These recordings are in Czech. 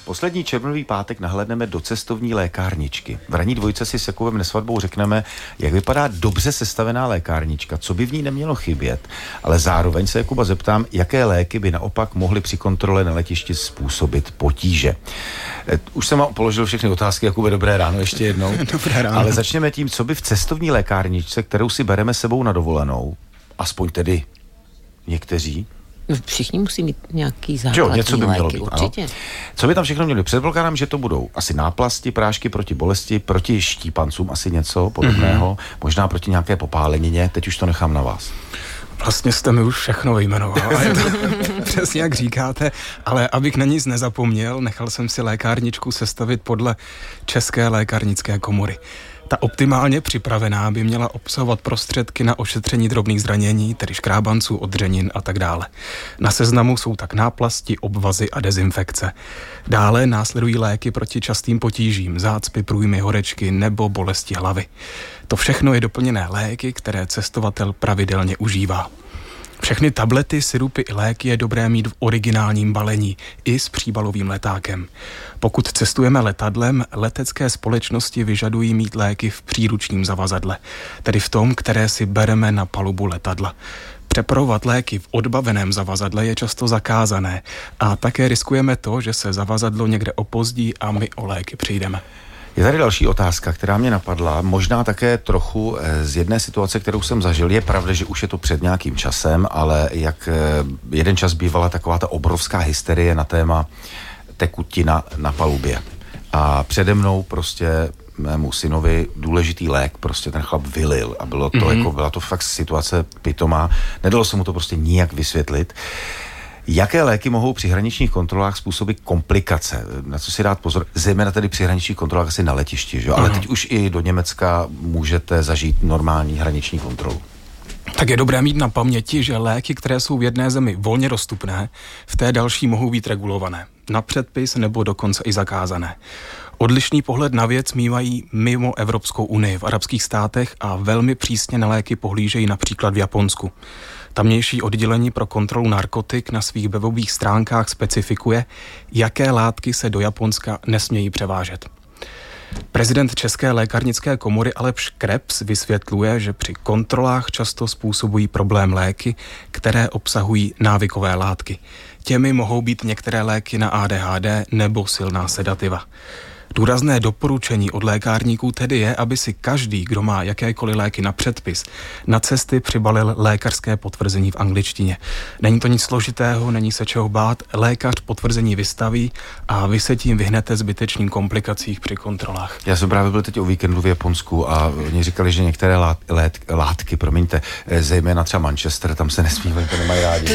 Poslední červnový pátek nahlédneme do cestovní lékárničky. V ranní dvojce si s Jakubem Nesvadbou řekneme, jak vypadá dobře sestavená lékárnička, co by v ní nemělo chybět, ale zároveň se Jakuba zeptám, jaké léky by naopak mohly při kontrole na letišti způsobit potíže. Už jsem vám položil všechny otázky, Jakube, dobré ráno ještě jednou. Dobré ráno. Ale začneme tím, co by v cestovní lékárničce, kterou si bereme sebou na dovolenou, aspoň tedy někteří, všichni musí mít nějaký základní něco by mělo léky, být, určitě. Ano. Co by tam všechno měli? Předpokládám, že to budou asi náplasti, prášky proti bolesti, proti štípancům, asi něco podobného, možná proti nějaké popálenině, teď už to nechám na vás. Vlastně jste mi už všechno vyjmenoval. A je to přesně jak říkáte, ale abych na nic nezapomněl, nechal jsem si lékárničku sestavit podle České lékárnické komory. Ta optimálně připravená by měla obsahovat prostředky na ošetření drobných zranění, tedy škrábanců, odřenin a tak dále. Na seznamu jsou tak náplasti, obvazy a dezinfekce. Dále následují léky proti častým potížím, zácpy, průjmy, horečky nebo bolesti hlavy. To všechno je doplněné léky, které cestovatel pravidelně užívá. Všechny tablety, sirupy i léky je dobré mít v originálním balení i s příbalovým letákem. Pokud cestujeme letadlem, letecké společnosti vyžadují mít léky v příručním zavazadle, tedy v tom, které si bereme na palubu letadla. Přepravovat léky v odbaveném zavazadle je často zakázané a také riskujeme to, že se zavazadlo někde opozdí a my o léky přijdeme. Je tady další otázka, která mě napadla, možná také trochu z jedné situace, kterou jsem zažil. Je pravda, že už je to před nějakým časem, ale jak jeden čas bývala taková ta obrovská hysterie na téma tekutina na palubě. A přede mnou prostě mému synovi důležitý lék, prostě ten chlap vylil a bylo to byla to fakt situace pitomá. Nedalo se mu to prostě nijak vysvětlit. Jaké léky mohou při hraničních kontrolách způsobit komplikace? Na co si dát pozor? Zejména tedy při hraničních kontrolách asi na letišti, že? Ale teď už i do Německa můžete zažít normální hraniční kontrolu. Tak je dobré mít na paměti, že léky, které jsou v jedné zemi volně dostupné, v té další mohou být regulované. Na předpis nebo dokonce i zakázané. Odlišný pohled na věc mívají mimo Evropskou unii v arabských státech a velmi přísně na léky pohlížejí například v Japonsku. Tamnější oddělení pro kontrolu narkotik na svých webových stránkách specifikuje, jaké látky se do Japonska nesmějí převážet. Prezident České lékárnické komory Aleš Krebs vysvětluje, že při kontrolách často způsobují problém léky, které obsahují návykové látky. Těmi mohou být některé léky na ADHD nebo silná sedativa. Důrazné doporučení od lékárníků tedy je, aby si každý, kdo má jakékoliv léky na předpis, na cesty přibalil lékařské potvrzení v angličtině. Není to nic složitého, není se čeho bát, lékař potvrzení vystaví a vy se tím vyhnete zbytečným komplikacích při kontrolách. Já jsem právě byl teď o víkendu v Japonsku a oni říkali, že některé látky, zejména třeba Manchester, tam se nesmívají, to nemají rádi.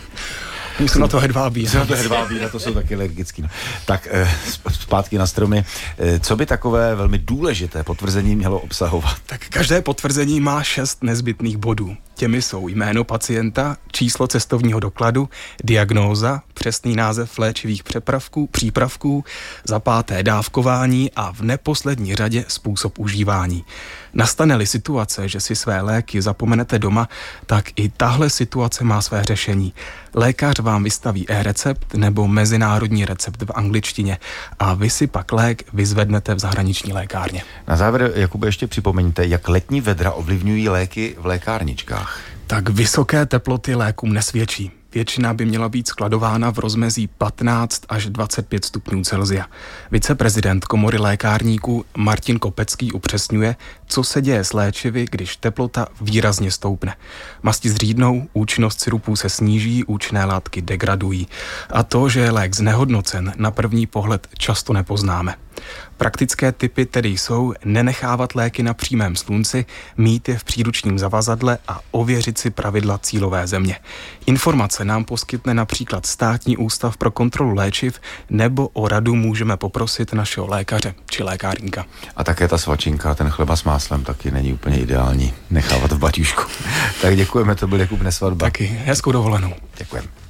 Jsou na to hedvábí. Na to jsou taky alergický. No. Tak zpátky na stromy. Co by takové velmi důležité potvrzení mělo obsahovat? Tak každé potvrzení má 6 nezbytných bodů. Těmi jsou jméno pacienta, číslo cestovního dokladu, diagnóza, přesný název léčivých přípravků, za páté dávkování a v neposlední řadě způsob užívání. Nastane-li situace, že si své léky zapomenete doma, tak i tahle situace má své řešení. Lékař vám vystaví e-recept nebo mezinárodní recept v angličtině a vy si pak lék vyzvednete v zahraniční lékárně. Na závěr, Jakube, ještě připomeňte, jak letní vedra ovlivňují léky v lékárničkách. Tak vysoké teploty lékům nesvědčí. Většina by měla být skladována v rozmezí 15 až 25 stupňů Celsia. Viceprezident komory lékárníků Martin Kopecký upřesňuje, co se děje s léčivy, když teplota výrazně stoupne. Masti zřídnou, účinnost sirupů se sníží, účinné látky degradují. A to, že je lék znehodnocen, na první pohled často nepoznáme. Praktické tipy tedy jsou nenechávat léky na přímém slunci, mít je v příručním zavazadle a ověřit si pravidla cílové země. Informace nám poskytne například Státní ústav pro kontrolu léčiv nebo o radu můžeme poprosit našeho lékaře či lékárníka. A také ta svačinka, ten chleba s máslem taky není úplně ideální nechávat v baťušku. Tak děkujeme, to byl Jakub Nesvadba. Taky hezkou dovolenou. Děkujeme.